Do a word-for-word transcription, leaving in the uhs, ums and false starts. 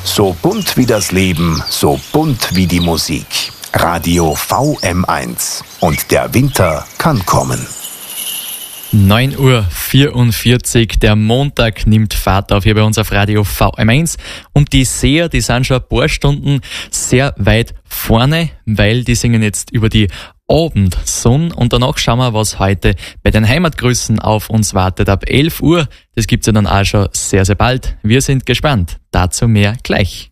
So bunt wie das Leben, so bunt wie die Musik. Radio V M eins. Und der Winter kann kommen. neun Uhr vierundvierzig, der Montag nimmt Fahrt auf hier bei uns auf Radio V M eins und die Seher, die sind schon ein paar Stunden sehr weit vorne, weil die singen jetzt über die Abendsonne und danach schauen wir, was heute bei den Heimatgrüßen auf uns wartet ab elf Uhr. Das gibt's ja dann auch schon sehr, sehr bald. Wir sind gespannt. Dazu mehr gleich.